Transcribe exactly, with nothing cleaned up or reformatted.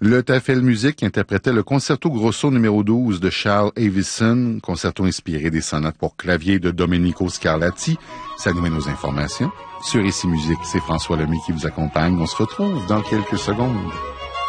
Le Tafel Music interprétait le Concerto Grosso numéro douze de Charles Avison, concerto inspiré des sonates pour clavier de Domenico Scarlatti. Ça nous met nos informations. Sur Ici Musique, c'est François Lemay qui vous accompagne. On se retrouve dans quelques secondes.